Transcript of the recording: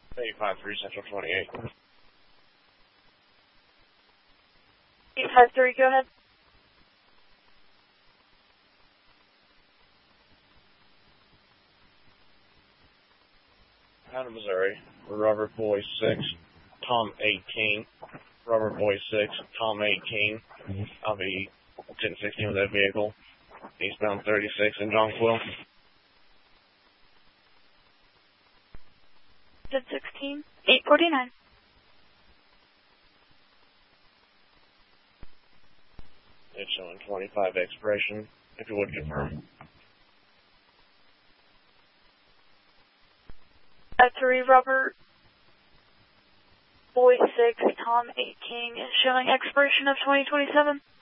853 Central 28. 853, go ahead. Out of Missouri, Robert Boy 6, Tom 18. Robert Boy 6, Tom 18. I'll be 1016 with that vehicle. Eastbound 36 in Jonquil. 1016, 849. It's showing 25 expiration, if you would confirm. 3 Robert Boy 6, Tom 18 is showing expiration of 2027.